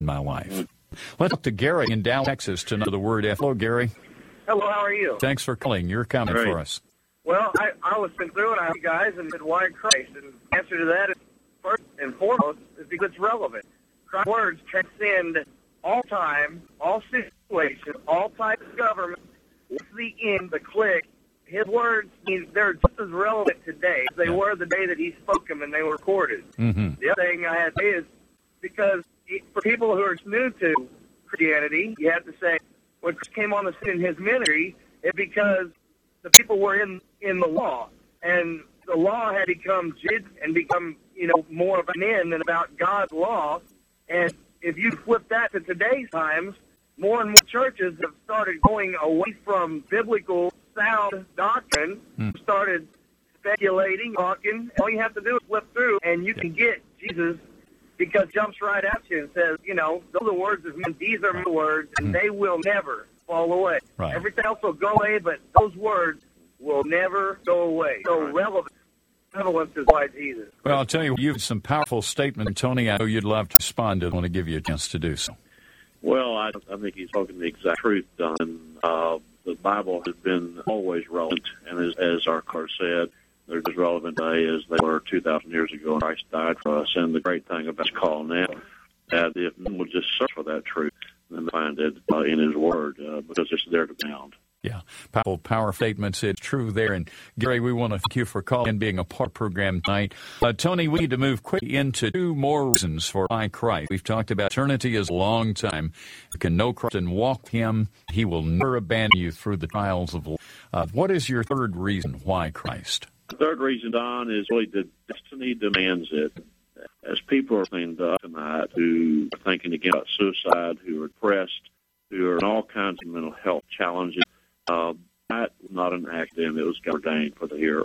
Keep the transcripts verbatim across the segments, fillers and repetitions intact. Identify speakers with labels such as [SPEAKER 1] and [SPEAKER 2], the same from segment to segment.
[SPEAKER 1] in my life. Let's talk to Gary in Dallas, Texas, to know the word F. Hello, Gary.
[SPEAKER 2] Hello, how are you?
[SPEAKER 1] Thanks for calling. Your comment
[SPEAKER 2] Great.
[SPEAKER 1] for us.
[SPEAKER 2] Well, I, I was been through it, I you guys, and said, why Christ? And the answer to that is, first and foremost, is because it's relevant. Christ's words transcend all time, all situations, all types of government. What's the end, the click? His words, mean they're just as relevant today as they yeah. were the day that he spoke them and they were recorded.
[SPEAKER 1] Mm-hmm.
[SPEAKER 2] The other thing I had to say is, because for people who are new to Christianity, you have to say, when Christ came on the scene in his ministry, it's because the people were in, in the law, and the law had become jaded and become, you know, more of an end than about God's law. And if you flip that to today's times, more and more churches have started going away from biblical sound doctrine, mm. started speculating, talking. All you have to do is flip through, and you can get Jesus, because it jumps right at you and says, you know, those are words of men, these are my words, and they will never fall away.
[SPEAKER 1] Right.
[SPEAKER 2] Everything else will go away, but those words will never go away. So relevant. Relevance is why Jesus.
[SPEAKER 1] Well, I'll tell you, you have some powerful statements, Tony. I know you'd love to respond to. I want to give you a chance to do so.
[SPEAKER 3] Well, I, I think he's spoken the exact truth, Don. Uh, the Bible has been always relevant, and as, as our car said, they're as relevant today as they were two thousand years ago, and Christ died for us. And the great thing about this call now, that if men will just search for that truth, then they find it uh, in His Word, uh, because it's there to be found.
[SPEAKER 1] Yeah, powerful, power statements. It's true there. And Gary, we want to thank you for calling and being a part of the program tonight. Uh, Tony, we need to move quickly into two more reasons for why Christ. We've talked about eternity is a long time. You can know Christ and walk with Him. He will never abandon you through the trials of life. Uh, what is your third reason why Christ?
[SPEAKER 3] The third reason, Don, is really the destiny demands it. As people are listening to us tonight who are thinking again about suicide, who are depressed, who are in all kinds of mental health challenges, Uh, that was not an accident. It was God ordained for the hearer.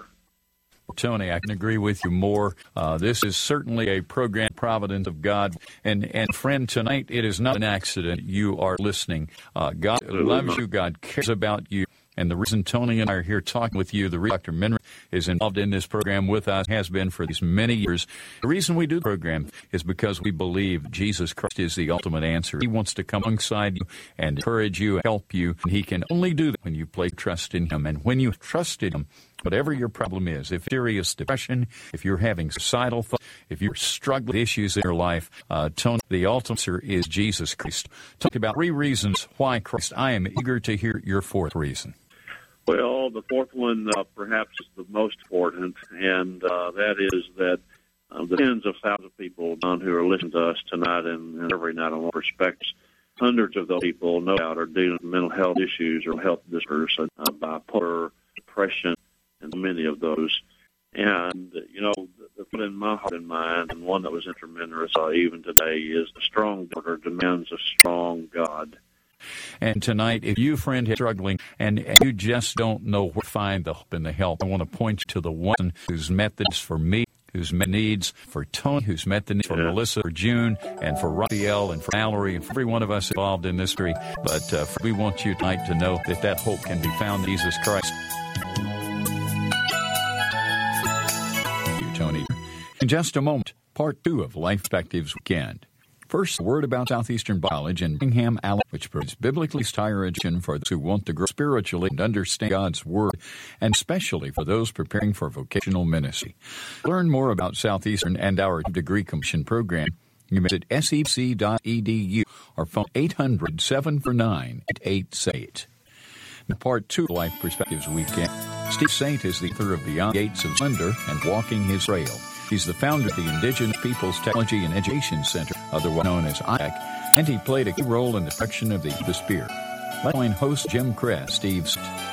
[SPEAKER 1] Tony, I can agree with you more. Uh, this is certainly a program, providence of God. And, and friend, tonight, it is not an accident. You are listening. Uh, God Absolutely loves not. you. God cares about you. And the reason Tony and I are here talking with you, the reason Doctor Minner is involved in this program with us, has been for these many years. The reason we do the program is because we believe Jesus Christ is the ultimate answer. He wants to come alongside you and encourage you, help you, and He can only do that when you place trust in Him. And when you trust in Him, whatever your problem is, if serious depression, if you're having suicidal thoughts, if you're struggling with issues in your life, uh, Tony, the ultimate answer is Jesus Christ. Talk about three reasons why Christ. I am eager to hear your fourth reason.
[SPEAKER 3] Well, the fourth one uh, perhaps is the most important, and uh, that is that uh, the tens of thousands of people, Don, who are listening to us tonight and, and every night on all respects, hundreds of those people, no doubt, are dealing with mental health issues or health disorders, uh, bipolar, depression, and many of those. And, you know, the thought in my heart and mind, and one that was interminous uh, even today, is the strong daughter demands a strong God.
[SPEAKER 1] And tonight, if you, friend, are struggling and, and you just don't know where to find the hope and the help, I want to point you to the one who's met this for me, who's met needs for Tony, who's met the needs for yeah. Melissa, for June, and for Raphael, and for Mallory, and for every one of us involved in this story. But uh, we want you tonight to know that that hope can be found in Jesus Christ. Thank you, Tony. In just a moment, part two of Life Perspectives Weekend. First, a word about Southeastern College in Birmingham, Alabama, which provides biblically higher education for those who want to grow spiritually and understand God's Word, and especially for those preparing for vocational ministry. Learn more about Southeastern and our degree commission program. You may visit S E C dot E D U or phone eight hundred, seven four nine, eight eight seven eight. Now, part two of Life Perspectives Weekend. Steve Saint is the author of Beyond the Gates of Thunder and Walking His Trail. He's the founder of the Indigenous Peoples Technology and Education Center, otherwise known as I A C, and he played a key role in the direction of the, the Spear. Let's join host Jim Kress, Steve.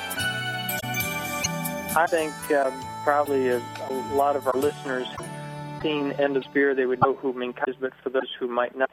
[SPEAKER 4] I think um, probably a, a lot of our listeners seen End of Spear, they would know who Minka is, but for those who might not,